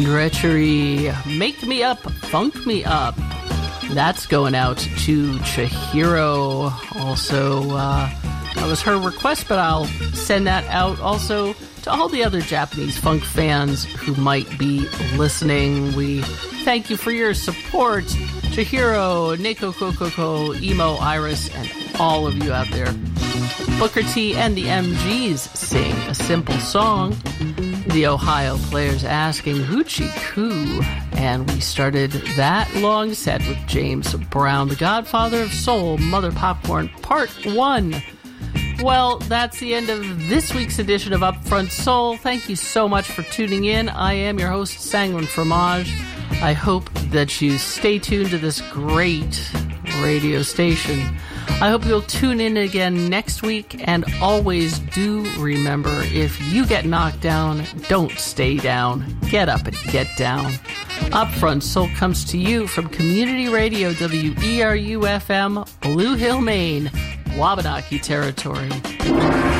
and Treachery, Make Me Up, Funk Me Up. That's going out to Chihiro. Also, that was her request, but I'll send that out also to all the other Japanese funk fans who might be listening. We thank you for your support. Chihiro, Neko Kokoko, Emo, Iris, and all of you out there. Booker T and the MGs sing a simple song. The Ohio Players asking Hoochie Coo. And we started that long set with James Brown, the Godfather of Soul, Mother Popcorn, Part 1. Well, that's the end of this week's edition of Upfront Soul. Thank you so much for tuning in. I am your host, Sanguine Fromage. I hope that you stay tuned to this great radio station. I hope you'll tune in again next week, and always do remember, if you get knocked down, don't stay down. Get up and get down. Upfront Soul comes to you from Community Radio WERU-FM, Blue Hill, Maine, Wabanaki Territory.